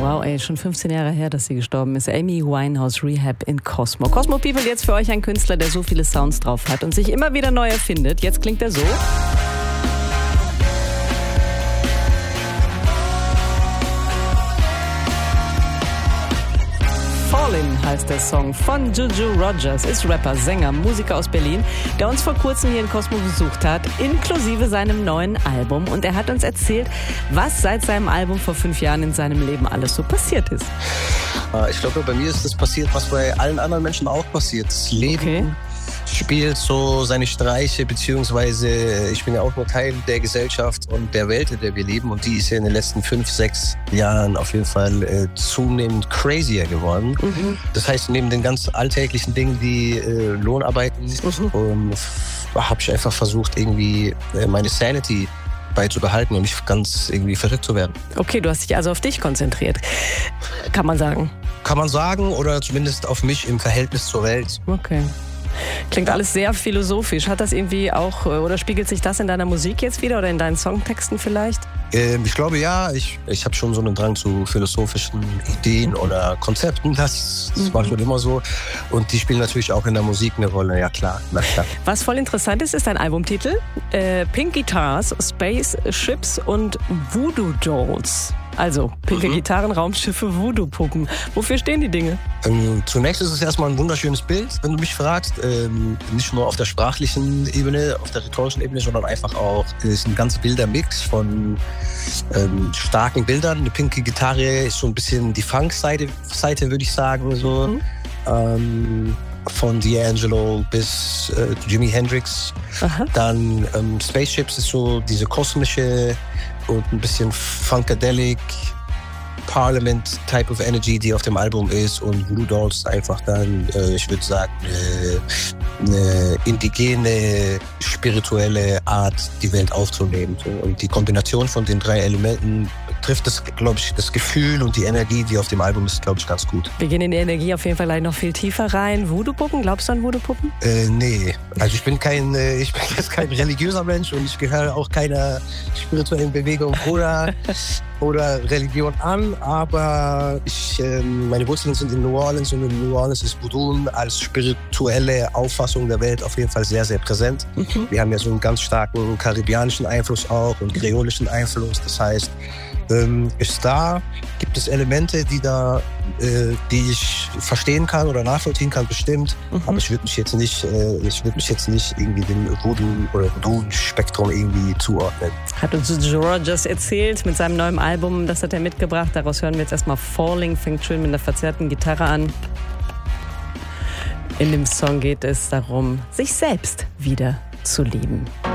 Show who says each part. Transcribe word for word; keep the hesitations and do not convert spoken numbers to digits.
Speaker 1: Wow, ey, schon fünfzehn Jahre her, dass sie gestorben ist. Amy Winehouse, Rehab in Cosmo. Cosmo People, jetzt für euch ein Künstler, der so viele Sounds drauf hat und sich immer wieder neu erfindet. Jetzt klingt er so. Fallin' heißt der Song von Juju Rogers, ist Rapper, Sänger, Musiker aus Berlin, der uns vor kurzem hier in Cosmo besucht hat, inklusive seinem neuen Album. Und er hat uns erzählt, was seit seinem Album vor fünf Jahren in seinem Leben alles so passiert ist.
Speaker 2: Ich glaube, bei mir ist das passiert, was bei allen anderen Menschen auch passiert. Das Leben okay. spielt so seine Streiche, beziehungsweise ich bin ja auch nur Teil der Gesellschaft und der Welt, in der wir leben. Und die ist ja in den letzten fünf, sechs Jahren auf jeden Fall äh, zunehmend crazier geworden. Mhm. Das heißt, neben den ganz alltäglichen Dingen wie äh, Lohnarbeiten mhm. ähm, habe ich einfach versucht, irgendwie äh, meine Sanity beizubehalten und nicht ganz irgendwie verrückt zu werden.
Speaker 1: Okay, du hast dich also auf dich konzentriert, kann man sagen.
Speaker 2: Kann man sagen, oder zumindest auf mich im Verhältnis zur Welt.
Speaker 1: Okay. Klingt alles sehr philosophisch. Hat das irgendwie auch, oder spiegelt sich das in deiner Musik jetzt wieder oder in deinen Songtexten vielleicht?
Speaker 2: Ähm, ich glaube ja, ich, ich habe schon so einen Drang zu philosophischen Ideen oder Konzepten, das, das mhm. war schon immer so. Und die spielen natürlich auch in der Musik eine Rolle, ja klar. Na klar.
Speaker 1: Was voll interessant ist, ist dein Albumtitel. Äh, Pink Guitars, Spaceships und Voodoo Dolls. Also, pinke mhm. Gitarren, Raumschiffe, Voodoo-Puppen. Wofür stehen die Dinge?
Speaker 2: Ähm, zunächst ist es erstmal ein wunderschönes Bild, wenn du mich fragst. Ähm, nicht nur auf der sprachlichen Ebene, auf der rhetorischen Ebene, sondern einfach auch, es ist ein ganz wilder Mix von ähm, starken Bildern. Eine pinke Gitarre ist so ein bisschen die Funk-Seite, Seite, würde ich sagen. So. Mhm. Ähm, von D'Angelo bis äh, Jimi Hendrix. Aha. Dann ähm, Spaceships ist so diese kosmische und ein bisschen Funkadelic, Parliament Type of Energy, die auf dem Album ist. Und Voodoo Dolls einfach dann, äh, ich würde sagen, eine, eine indigene, spirituelle Art, die Welt aufzunehmen. So. Und die Kombination von den drei Elementen trifft das, glaube ich, das Gefühl und die Energie, die auf dem Album ist, glaube ich, ganz gut.
Speaker 1: Wir gehen in die Energie auf jeden Fall gleich noch viel tiefer rein. Voodoo-Puppen, glaubst du an Voodoo-Puppen?
Speaker 2: Äh, nee, also ich bin kein, äh, ich bin jetzt kein religiöser Mensch und ich gehöre auch keiner spirituellen Bewegung oder, oder Religion an, aber ich, äh, meine Wurzeln sind in New Orleans und in New Orleans ist Voodoo als spirituelle Auffassung der Welt auf jeden Fall sehr, sehr präsent. Mhm. Wir haben ja so einen ganz starken karibianischen Einfluss auch und kreolischen Einfluss, das heißt, Ähm, ist da, gibt es Elemente, die da, äh, die ich verstehen kann oder nachvollziehen kann, bestimmt. Mhm. Aber ich würde mich jetzt nicht, äh, ich würde mich jetzt nicht irgendwie dem Voodoo oder Voodoo-Spektrum irgendwie zuordnen.
Speaker 1: Hat uns Juju Rogers erzählt mit seinem neuen Album, das hat er mitgebracht. Daraus hören wir jetzt erstmal Falling, fängt schön mit einer verzerrten Gitarre an. In dem Song geht es darum, sich selbst wieder zu lieben.